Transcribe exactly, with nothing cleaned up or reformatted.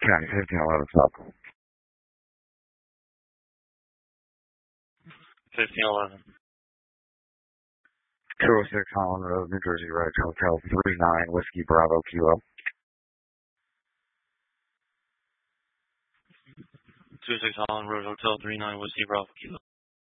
County fifteen eleven South. fifteen eleven. two oh six Holland Road, New Jersey, right, Hotel three nine, Whiskey Bravo Kilo. two oh six Holland Road, Hotel three nine, Whiskey Bravo Kilo.